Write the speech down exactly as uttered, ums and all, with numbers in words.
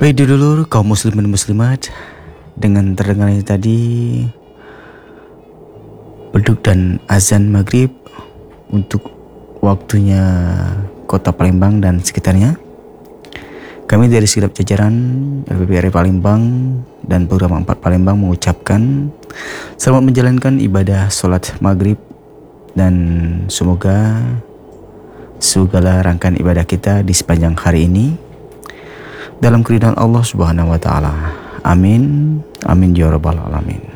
Baik dulu kaum muslimin muslimat, dengan terdengarnya tadi beduk dan azan maghrib untuk waktunya kota Palembang dan sekitarnya, kami dari segenap jajaran L P P R I Palembang dan program empat Palembang mengucapkan selamat menjalankan ibadah sholat maghrib, dan semoga segala rangkaian ibadah kita di sepanjang hari ini dalam keridhaan Allah Subhanahu wa taala. Amin. Amin ya rabbal alamin.